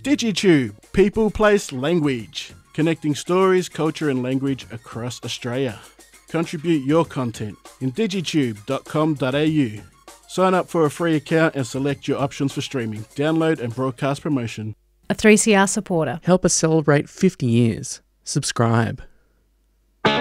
DigiTube, People, Place, Language. Connecting stories, culture and language across Australia. Contribute your content in digitube.com.au. Sign up for a free account and select your options for streaming, download and broadcast promotion. A 3CR supporter. Help us celebrate 50 years. Subscribe.